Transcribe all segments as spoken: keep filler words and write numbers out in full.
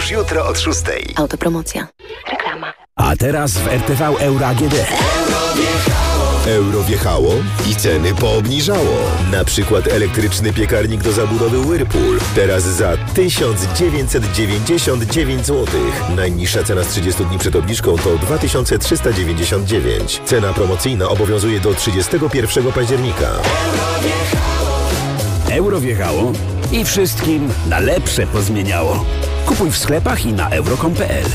Już jutro od szóstej. Autopromocja. Reklama. A teraz w R T V Euro A G D. Euro wjechało i ceny poobniżało. Na przykład elektryczny piekarnik do zabudowy Whirlpool. Teraz za tysiąc dziewięćset dziewięćdziesiąt dziewięć złotych. Najniższa cena z trzydziestu dni przed obniżką to dwa tysiące trzysta dziewięćdziesiąt dziewięć. Cena promocyjna obowiązuje do trzydziestego pierwszego października. Euro wjechało i wszystkim na lepsze pozmieniało. Kupuj w sklepach i na euro kropka com kropka p l.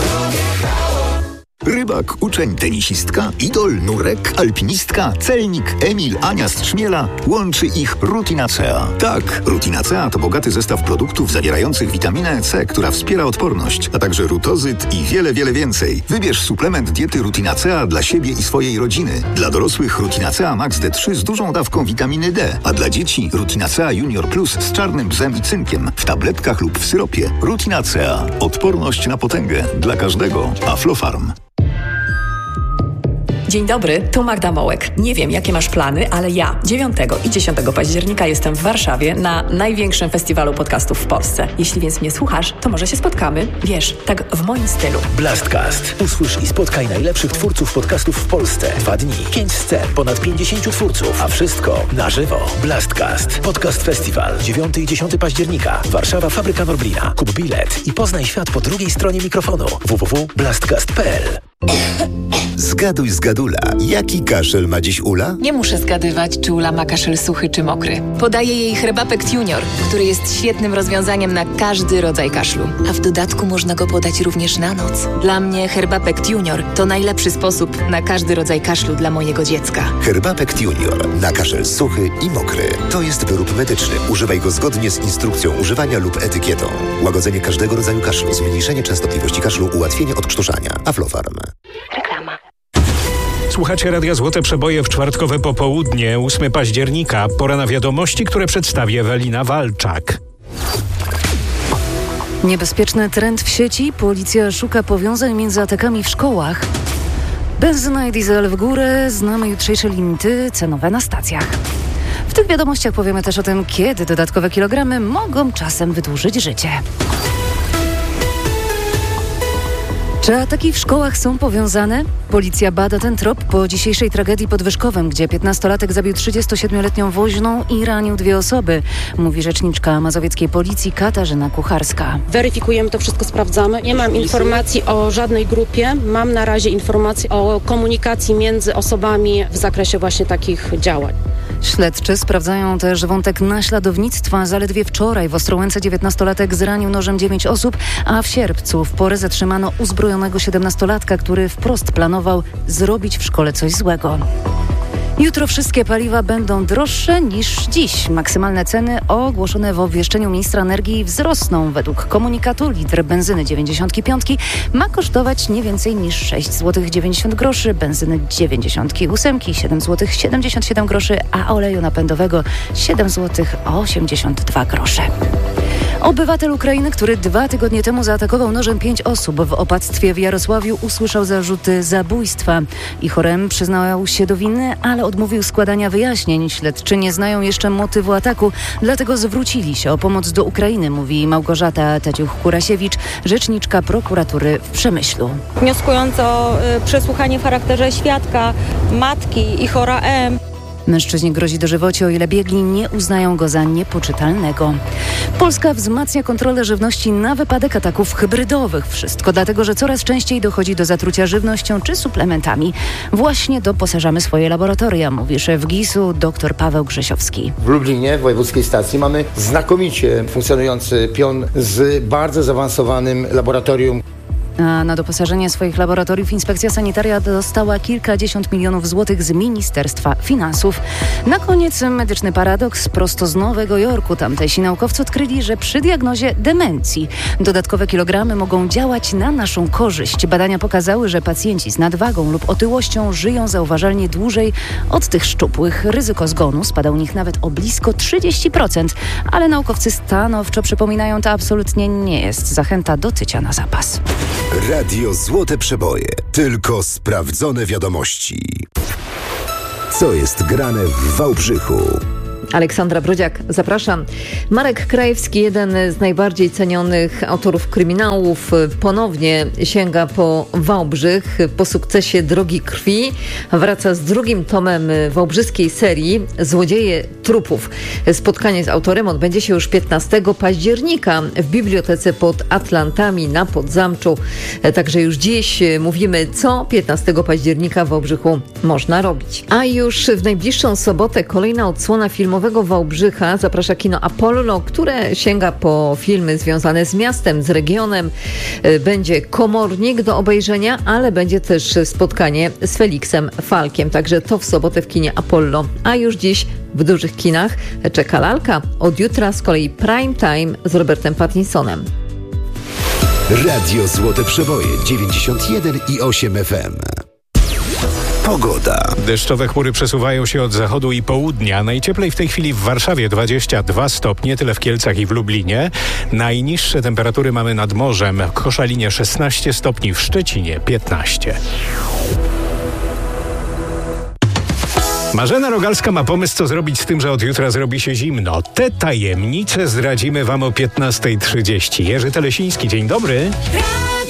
Rybak, uczeń, tenisistka, idol, nurek, alpinistka, celnik, Emil, Ania z Trzmiela. Łączy ich Rutinacea. Tak, Rutinacea to bogaty zestaw produktów zawierających witaminę C, która wspiera odporność, a także rutozyt i wiele, wiele więcej. Wybierz suplement diety Rutinacea dla siebie i swojej rodziny. Dla dorosłych Rutinacea Max D trzy z dużą dawką witaminy D, a dla dzieci Rutinacea Junior Plus z czarnym bzem i cynkiem w tabletkach lub w syropie. Rutinacea. Odporność na potęgę dla każdego. Aflofarm. Dzień dobry, tu Magda Mołek. Nie wiem, jakie masz plany, ale ja dziewiątego i dziesiątego października jestem w Warszawie na największym festiwalu podcastów w Polsce. Jeśli więc mnie słuchasz, to może się spotkamy. Wiesz, tak w moim stylu. Blastcast. Usłysz i spotkaj najlepszych twórców podcastów w Polsce. Dwa dni, pięć scen, ponad pięćdziesięciu twórców, a wszystko na żywo. Blastcast. Podcast Festiwal. dziewiątego i dziesiątego października. Warszawa, Fabryka Norblina. Kup bilet i poznaj świat po drugiej stronie mikrofonu. w w w kropka blastcast kropka p l. Zgaduj z Gadula. Jaki kaszel ma dziś Ula? Nie muszę zgadywać, czy Ula ma kaszel suchy czy mokry. Podaję jej Herbapekt Junior, który jest świetnym rozwiązaniem na każdy rodzaj kaszlu. A w dodatku można go podać również na noc. Dla mnie Herbapekt Junior to najlepszy sposób na każdy rodzaj kaszlu dla mojego dziecka. Herbapekt Junior. Na kaszel suchy i mokry. To jest wyrób medyczny. Używaj go zgodnie z instrukcją używania lub etykietą. Łagodzenie każdego rodzaju kaszlu, zmniejszenie częstotliwości kaszlu, ułatwienie odkrztuszania. Aflofarm. Reklama. Słuchacie Radia Złote Przeboje w czwartkowe popołudnie, ósmego października. Pora na wiadomości, które przedstawi Ewelina Walczak. Niebezpieczny trend w sieci. Policja szuka powiązań między atakami w szkołach. Benzyna i diesel w górę. Znamy jutrzejsze limity cenowe na stacjach. W tych wiadomościach powiemy też o tym, kiedy dodatkowe kilogramy mogą czasem wydłużyć życie. Czy ataki w szkołach są powiązane? Policja bada ten trop po dzisiejszej tragedii pod Wyszkowem, gdzie piętnastolatek zabił trzydziestosiedmioletnią woźną i ranił dwie osoby, mówi rzeczniczka mazowieckiej policji Katarzyna Kucharska. Weryfikujemy to wszystko, sprawdzamy. Nie mam informacji o żadnej grupie. Mam na razie informacje o komunikacji między osobami w zakresie właśnie takich działań. Śledczy sprawdzają też wątek naśladownictwa. Zaledwie wczoraj w Ostrołęce dziewiętnastolatek zranił nożem dziewięć osób, a w sierpcu w porę zatrzymano uzbrojonego siedemnastolatka, który wprost planował zrobić w szkole coś złego. Jutro wszystkie paliwa będą droższe niż dziś. Maksymalne ceny ogłoszone w obwieszczeniu ministra energii wzrosną. Według komunikatu litr benzyny dziewięćdziesiąt pięć ma kosztować nie więcej niż sześć złotych dziewięćdziesiąt groszy, benzyny dziewięćdziesiąt osiem siedem złotych siedemdziesiąt siedem groszy, a oleju napędowego siedem złotych osiemdziesiąt dwa grosze. Obywatel Ukrainy, który dwa tygodnie temu zaatakował nożem pięć osób w opactwie w Jarosławiu, usłyszał zarzuty zabójstwa. Ichorem przyznał się do winy, ale odmówił składania wyjaśnień. Śledczy nie znają jeszcze motywu ataku, dlatego zwrócili się o pomoc do Ukrainy, mówi Małgorzata Taciuch-Kurasiewicz, rzeczniczka prokuratury w Przemyślu. Wnioskując o y, przesłuchanie w charakterze świadka matki Ichora M. Mężczyźnie grozi dożywocie, o ile biegli nie uznają go za niepoczytalnego. Polska wzmacnia kontrolę żywności na wypadek ataków hybrydowych. Wszystko dlatego, że coraz częściej dochodzi do zatrucia żywnością czy suplementami. Właśnie doposażamy swoje laboratoria, mówi szef gisu dr Paweł Grzesiowski. W Lublinie, w wojewódzkiej stacji, mamy znakomicie funkcjonujący pion z bardzo zaawansowanym laboratorium. A na doposażenie swoich laboratoriów Inspekcja Sanitaria dostała kilkadziesiąt milionów złotych z Ministerstwa Finansów. Na koniec medyczny paradoks prosto z Nowego Jorku. Tamtejsi naukowcy odkryli, że przy diagnozie demencji dodatkowe kilogramy mogą działać na naszą korzyść. Badania pokazały, że pacjenci z nadwagą lub otyłością żyją zauważalnie dłużej od tych szczupłych. Ryzyko zgonu spada u nich nawet o blisko trzydzieści procent. Ale naukowcy stanowczo przypominają, to absolutnie nie jest zachęta do tycia na zapas. Radio Złote Przeboje. Tylko sprawdzone wiadomości. Co jest grane w Wałbrzychu? Aleksandra Brodziak, zapraszam. Marek Krajewski, jeden z najbardziej cenionych autorów kryminałów, ponownie sięga po Wałbrzych. Po sukcesie Drogi Krwi wraca z drugim tomem wałbrzyskiej serii Złodzieje trupów. Spotkanie z autorem odbędzie się już piętnastego października w bibliotece pod Atlantami na Podzamczu. Także już dziś mówimy, co piętnastego października w Wałbrzychu można robić. A już w najbliższą sobotę kolejna odsłona filmowego Wałbrzycha zaprasza kino Apollo, które sięga po filmy związane z miastem, z regionem. Będzie Komornik do obejrzenia, ale będzie też spotkanie z Feliksem Falkiem. Także to w sobotę w kinie Apollo. A już dziś w dużych kinach czeka lalka. Od jutra z kolei Prime Time z Robertem Pattinsonem. Radio Złote Przeboje dziewięćdziesiąt jeden i osiem F M. Pogoda. Deszczowe chmury przesuwają się od zachodu i południa. Najcieplej w tej chwili w Warszawie dwadzieścia dwa stopnie, tyle w Kielcach i w Lublinie. Najniższe temperatury mamy nad morzem. W Koszalinie szesnaście stopni, w Szczecinie piętnaście. Marzena Rogalska ma pomysł, co zrobić z tym, że od jutra zrobi się zimno. Te tajemnice zdradzimy wam o piętnasta trzydzieści. Jerzy Telesiński, dzień dobry.